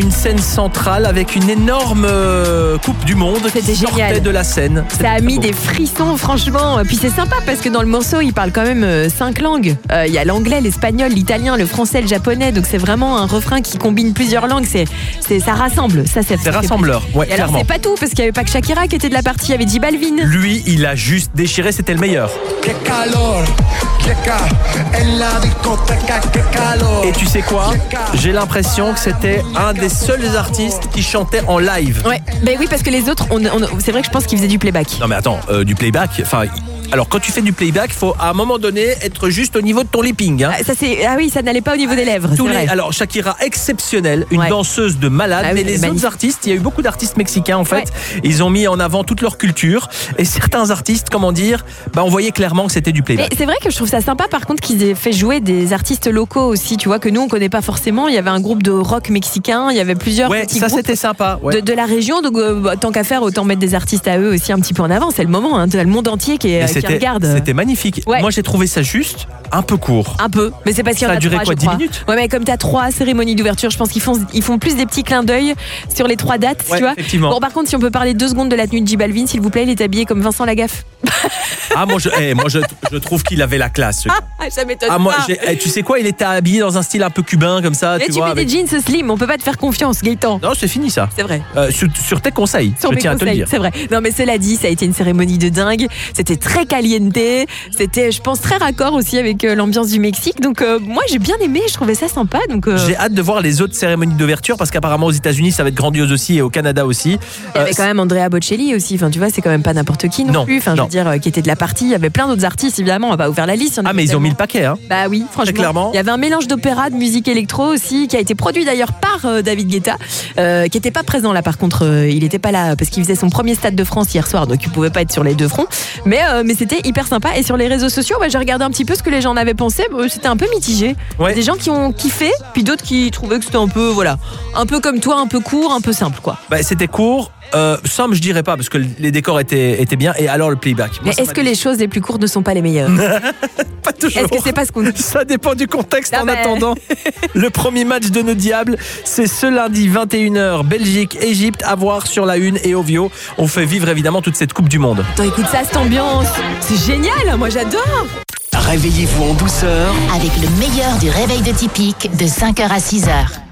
une scène centrale avec une énorme coupe du monde C'était qui sortait génial. de la scène. Ça a mis des frissons, franchement. Puis c'est sympa parce que dans le morceau, il parle quand même 5 langues. Il y a l'anglais, l'espagnol, l'italien, le français, le japonais. Donc c'est vraiment un refrain qui combine plusieurs langues. Ça rassemble. C'est rassembleur, ouais, Et alors clairement. c'est pas tout parce qu'il y avait pas que Shakira qui était de la partie. Il y avait J Balvin. Lui, il a juste déchiré, c'était le meilleur. Et tu sais quoi? J'ai l'impression que c'était un des seuls artistes qui chantait en live. Ouais, ben oui, parce que les autres, c'est vrai que je pense qu'ils faisaient du playback. Non mais attends, du playback, enfin... Alors quand tu fais du playback, faut à un moment donné être juste au niveau de ton lipping. Hein. Ah oui, ça n'allait pas au niveau des lèvres. C'est vrai. Alors Shakira exceptionnelle, une Ouais. danseuse de malade, Ah oui, mais les magnifique. autres artistes, il y a eu beaucoup d'artistes mexicains en fait, ils ont mis en avant toute leur culture et certains artistes, comment dire, on voyait clairement que c'était du Mais playback. c'est vrai que je trouve ça sympa par contre qu'ils aient fait jouer des artistes locaux aussi, tu vois, que nous on connaît pas forcément. Il y avait un groupe de rock mexicain, il y avait plusieurs Ouais, petits ça groupes c'était sympa. Ouais. de la région, donc tant qu'à faire, autant mettre des artistes à eux aussi un petit peu en avant. C'est le moment, hein, t'as le monde entier qui regarde. C'était magnifique. Ouais. Moi j'ai trouvé ça juste un peu court. Un peu, mais c'est parce qu'il y en Ça a a duré 3, quoi, je 10 crois. minutes? Ouais, mais comme t'as 3 cérémonies d'ouverture, je pense qu'ils font plus des petits clins d'œil sur les 3 dates, Ouais, tu vois. effectivement. Bon, par contre, si on peut parler 2 secondes de la tenue de J Balvin, s'il vous plaît, il est habillé comme Vincent Lagaffe. Ah moi je trouve qu'il avait la classe. ce gars. Ça m'étonne Ah moi pas. tu sais quoi, il était habillé dans un style un peu cubain comme ça, Mais tu tu vois. mets des jeans slim, on peut pas te faire confiance, Gaëtan. Non, c'est fini ça. C'est vrai. Sur tes conseils, Sur je mes tiens à te le conseils, dire. c'est vrai. Non mais cela dit, ça a été une cérémonie de dingue. C'était très caliente. C'était, je pense, très raccord aussi avec l'ambiance du Mexique. Donc moi j'ai bien aimé, je trouvais ça sympa. Donc J'ai hâte de voir les autres cérémonies d'ouverture parce qu'apparemment aux États-Unis ça va être grandiose aussi et au Canada aussi. il y avait quand même Andrea Bocelli aussi. Enfin tu vois, c'est quand même pas n'importe qui non Non, plus. Enfin je non. veux dire, qui était de la partie. Il y avait plein d'autres artistes évidemment. On va pas ouvrir la liste. Il y en Ah avait mais ils ont mis tellement. le paquet hein. Bah oui, franchement. clairement. Il y avait un mélange d'opéra, de musique électro aussi, qui a été produit d'ailleurs par David Guetta, qui était pas présent là par contre. Il était pas là parce qu'il faisait son premier Stade de France hier soir, donc il pouvait pas être sur les 2 fronts. Mais c'était hyper sympa. Et sur les réseaux sociaux, j'ai regardé un petit peu ce que les gens en avaient pensé. C'était un peu mitigé. Ouais. Des gens qui ont kiffé, puis d'autres qui trouvaient que c'était un peu, voilà, un peu comme toi, un peu court, un peu simple, quoi. C'était court. Simple, je dirais pas parce que les décors étaient bien. Et alors le playback. Moi, Mais ça est-ce m'a que les choses les plus courtes ne sont pas les meilleures? pas toujours. Est-ce que c'est pas ce qu'on dit? Ça dépend du contexte. Ah En bah. attendant, le premier match de nos diables, c'est ce lundi 21h, Belgique-Égypte, à voir sur la une et Ovio. On fait vivre évidemment toute cette Coupe du Monde. Attends, écoute ça, cette ambiance. C'est génial, moi j'adore. Réveillez-vous en douceur Avec le meilleur du réveil de Typique de 5h à 6h.